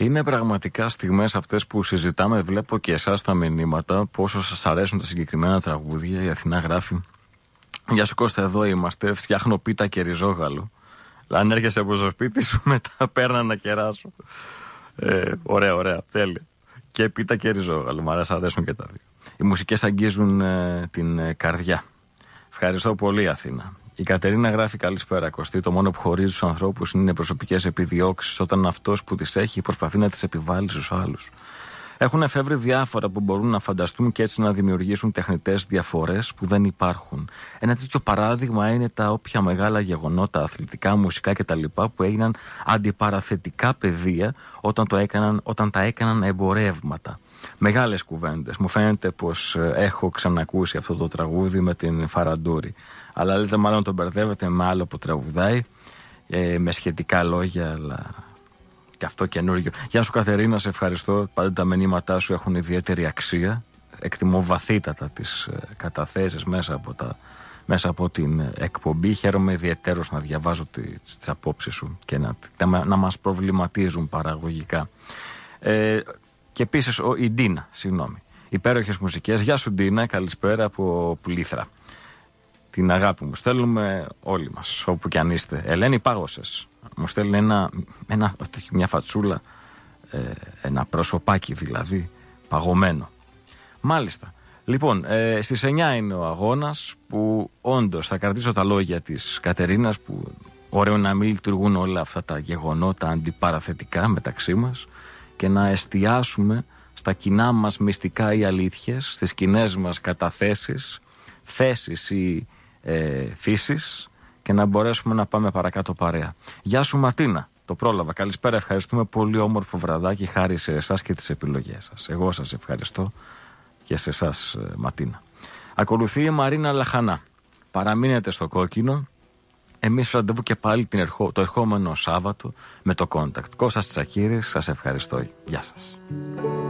Είναι πραγματικά στιγμές αυτές που συζητάμε. Βλέπω και εσάς τα μηνύματα, πόσο σας αρέσουν τα συγκεκριμένα τραγούδια. Η Αθηνά γράφει: Γεια σου Κώστα, εδώ είμαστε. Φτιάχνω πίτα και ριζόγαλο. Αν έρχεσαι από το σπίτι σου, μετά παίρνα να κεράσω. Ωραία, τέλεια. Και πίτα και ριζόγαλο. Μ' αρέσουν και τα δύο. Οι μουσικές αγγίζουν την καρδιά. Ευχαριστώ πολύ, Αθήνα. Η Κατερίνα γράφει: Καλησπέρα, Κωστή. Το μόνο που χωρίζει τους ανθρώπους είναι οι προσωπικές επιδιώξεις, όταν αυτός που τις έχει προσπαθεί να τις επιβάλλει στους άλλους. Έχουν εφεύρει διάφορα που μπορούν να φανταστούν και έτσι να δημιουργήσουν τεχνητές διαφορές που δεν υπάρχουν. Ένα τέτοιο παράδειγμα είναι τα όποια μεγάλα γεγονότα, αθλητικά, μουσικά κτλ. Που έγιναν αντιπαραθετικά πεδία όταν τα έκαναν εμπορεύματα. Μεγάλες κουβέντες. Μου φαίνεται πως έχω ξανακούσει αυτό το τραγούδι με την Φαραντούρη. Αλλά λέτε μάλλον τον μπερδεύετε με άλλο που τραγουδάει, με σχετικά λόγια, αλλά και αυτό καινούργιο. Γεια σου Κατερίνα, σε ευχαριστώ. Πάντα τα μηνύματά σου έχουν ιδιαίτερη αξία. Εκτιμώ βαθύτατα τις καταθέσεις μέσα από την εκπομπή. Χαίρομαι ιδιαιτέρως να διαβάζω τις απόψεις σου και να μας προβληματίζουν παραγωγικά. Και επίσης η Ντίνα, υπέροχες μουσικές. Γεια σου Ντίνα, καλησπέρα από Πλήθρα. Την αγάπη μου στέλνουμε όλοι μας, όπου κι αν είστε. Ελένη Πάγωσες μου στέλνει μια φατσούλα, ένα προσωπάκι δηλαδή, παγωμένο. Μάλιστα. Λοιπόν, στις 9 είναι ο αγώνας, που όντως θα κρατήσω τα λόγια της Κατερίνας, που ωραίο να μην λειτουργούν όλα αυτά τα γεγονότα αντιπαραθετικά μεταξύ μας και να εστιάσουμε στα κοινά μας μυστικά ή αλήθειες, στις κοινές μας καταθέσεις, θέσεις ή φύσεις, και να μπορέσουμε να πάμε παρακάτω παρέα. Γεια σου Ματίνα, το πρόλαβα. Καλησπέρα, ευχαριστούμε, πολύ όμορφο βραδάκι, χάρη σε εσάς και τις επιλογές σας. Εγώ σας ευχαριστώ και σε εσάς Ματίνα. Ακολουθεί η Μαρίνα Λαχανά. Παραμείνετε στο κόκκινο. Εμείς ραντεβού και πάλι το ερχόμενο Σάββατο με το Contact. Κώστας Τσακύρης, σας ευχαριστώ. Γεια σας.